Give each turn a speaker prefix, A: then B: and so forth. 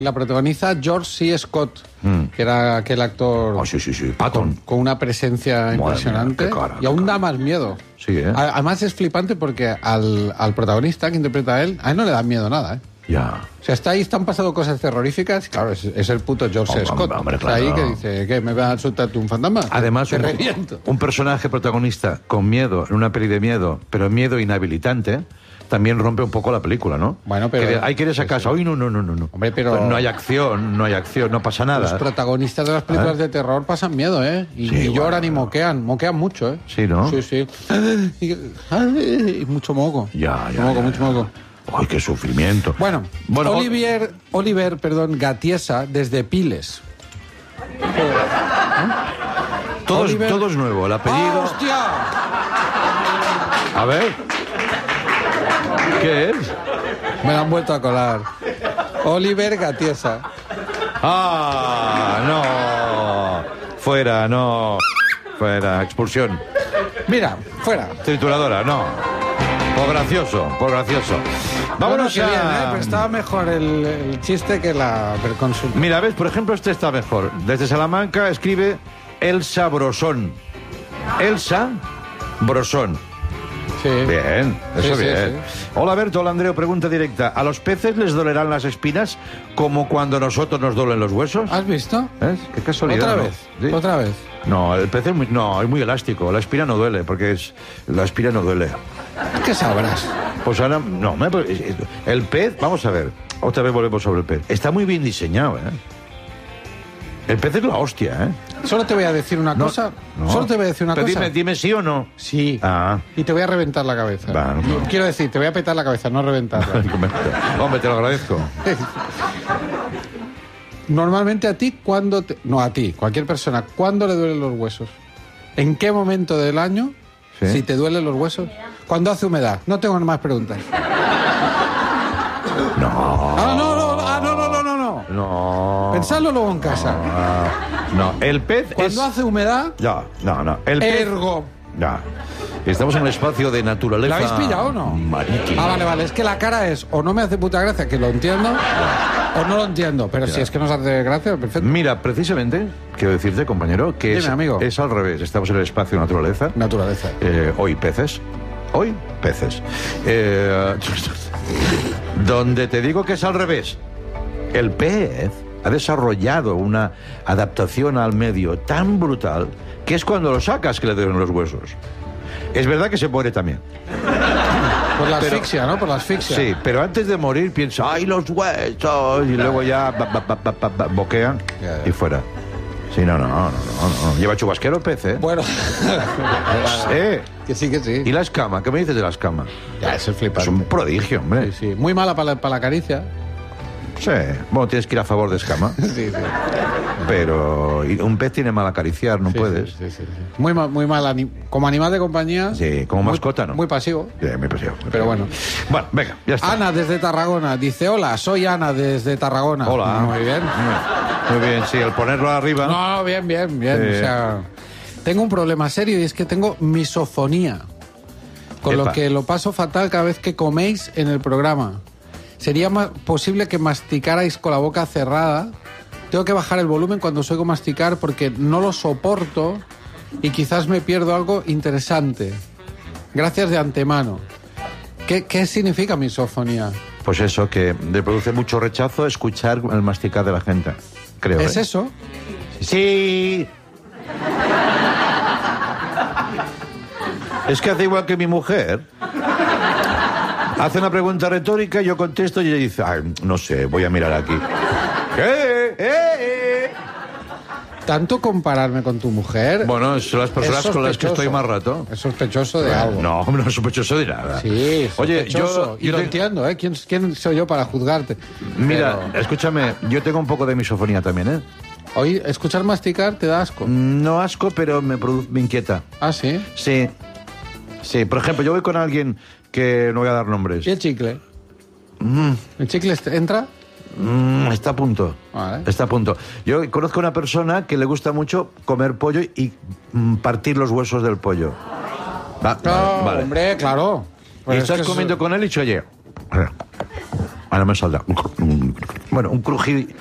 A: La protagoniza George C. Scott, que era aquel actor
B: Patton.
A: con una presencia impresionante.
B: Mía, qué cara,
A: y aún
B: qué cara.
A: da más miedo.
B: Sí, ¿eh?
A: Además es flipante porque al protagonista que interpreta a él no le da miedo nada, ¿eh?
B: Ya.
A: O sea, están pasando cosas terroríficas. Claro, es el puto George C. Scott.
B: Hombre,
A: Está ahí
B: claro.
A: que dice, ¿qué? ¿Me va a soltar un fantasma?
B: Además,
A: Te reviento.
B: un personaje protagonista con miedo, en una peli de miedo, pero miedo inhabilitante, también rompe un poco la película, ¿no?
A: Bueno, pero...
B: Hay que ir a esa casa. Hoy no.
A: Hombre, pero...
B: No hay acción, no pasa nada.
A: Los protagonistas de las películas de terror pasan miedo, ¿eh? Y lloran y moquean mucho, ¿eh?
B: Sí, ¿no?
A: Sí. Y mucho moco. Mucho moco.
B: ¡Ay, qué sufrimiento!
A: Bueno, Oliver, Gatiesa, desde Piles.
B: Todo
A: Oliver...
B: es nuevo, el apellido...
A: ¡Hostia!
B: A ver... ¿Qué es?
A: Me la han vuelto a colar. Oliver Gatiesa.
B: ¡Ah, no! Fuera, no. Fuera, expulsión.
A: Mira, fuera.
B: Trituradora, no. Por gracioso. Vámonos
A: Bueno,
B: a...
A: bien, pero estaba mejor el chiste que la consulta.
B: Mira, ves, por ejemplo, este está mejor. Desde Salamanca escribe Elsa Brosón. Elsa Brosón.
A: Sí.
B: Bien, eso
A: Sí,
B: bien.
A: sí.
B: Hola, Berto, hola, Andreo. Pregunta directa. ¿A los peces les dolerán las espinas como cuando a nosotros nos duelen los huesos?
A: ¿Has visto?
B: ¿Ves? Qué casualidad.
A: ¿Otra
B: ¿no?
A: vez?
B: ¿Sí?
A: ¿Otra vez?
B: No, el pez es muy elástico. La espina no duele, porque la espina no duele.
A: ¿Qué sabrás?
B: Pues ahora, no, el pez, vamos a ver, otra vez volvemos sobre el pez. Está muy bien diseñado, ¿eh? El pez es la hostia, ¿eh?
A: Solo te voy a decir una cosa. Solo te voy a decir una
B: Pero
A: cosa.
B: Dime sí o no.
A: Sí.
B: Ah.
A: Y te voy a reventar la cabeza.
B: Bueno, no.
A: Quiero decir, te voy a petar la cabeza, no reventarla.
B: Hombre, te lo agradezco.
A: Normalmente a ti, cualquier persona, ¿cuándo le duelen los huesos? ¿En qué momento del año,
B: ¿Sí?
A: si te duelen los huesos? Cuando hace humedad. No tengo más preguntas.
B: No.
A: No. Pensadlo luego en casa.
B: No, el pez
A: Cuando hace humedad,
B: No. El pez...
A: ergo.
B: Ya. Estamos en un espacio de naturaleza...
A: ¿La habéis pillado o no?
B: Marítima.
A: Vale. Es que la cara es o no me hace puta gracia, que lo entiendo, o no lo entiendo. Pero si es que nos hace gracia, perfecto.
B: Mira, precisamente, quiero decirte, compañero, que
A: Dime, amigo.
B: es al revés. Estamos en el espacio de naturaleza.
A: Naturaleza.
B: Hoy peces. Donde te digo que es al revés. El pez ha desarrollado una adaptación al medio tan brutal que es cuando lo sacas que le duelen los huesos. Es verdad que se muere también.
A: Por la asfixia, ¿no? Por la asfixia.
B: Sí, pero antes de morir piensa, ¡ay, los huesos! Y luego ya boquea y fuera. Sí, no. Lleva chubasquero el pez, ¿eh?
A: Bueno.
B: Sí.
A: Que sí.
B: ¿Y la escama? ¿Qué me dices de la escama?
A: Ya, es el flipante.
B: Es un prodigio, hombre.
A: Sí. Muy mala para la caricia.
B: Sí. Bueno, tienes que ir a favor de escama.
A: Sí.
B: Pero un pez tiene mal acariciar, no puedes.
A: Sí. Muy mal. Como animal de compañía.
B: Sí, como mascota, ¿no?
A: Muy pasivo.
B: Sí, muy pasivo.
A: Pero bueno.
B: Bueno, venga, ya está.
A: Ana desde Tarragona. Dice, hola, soy Ana desde Tarragona.
B: Hola.
A: Muy bien.
B: Muy bien, sí, al ponerlo arriba...
A: No, bien. O sea, tengo un problema serio y es que tengo misofonía. Con
B: Epa.
A: lo que lo paso fatal cada vez que coméis en el programa. Sería posible que masticarais con la boca cerrada. Tengo que bajar el volumen cuando os oigo masticar porque no lo soporto y quizás me pierdo algo interesante. Gracias de antemano. ¿Qué significa misofonía?
B: Pues eso, que le produce mucho rechazo escuchar el masticar de la gente, creo.
A: ¿Es eso?
B: Sí. Es que hace igual que mi mujer. Hace una pregunta retórica, yo contesto y ella dice, ay, no sé, voy a mirar aquí.
A: ¿Tanto compararme con tu mujer?
B: Bueno, son las personas con las que estoy más rato.
A: Es sospechoso de algo.
B: No es sospechoso de nada.
A: Sí,
B: Oye,
A: sospechoso. Y lo entiendo, ¿eh? ¿Quién soy yo para juzgarte?
B: Mira,
A: Pero...
B: escúchame, yo tengo un poco de misofonía también, ¿eh?
A: Hoy, escuchar masticar te da asco.
B: No asco, pero me inquieta.
A: ¿Ah, sí?
B: Sí, por ejemplo, yo voy con alguien que no voy a dar nombres.
A: ¿Y el chicle? ¿El chicle entra?
B: Está a punto.
A: Vale.
B: Está a punto. Yo conozco una persona que le gusta mucho comer pollo y partir los huesos del pollo.
A: Vale. Hombre, claro.
B: Y estás comiendo con él y dicho, oye, Ahora me saldrá. Bueno, un crujir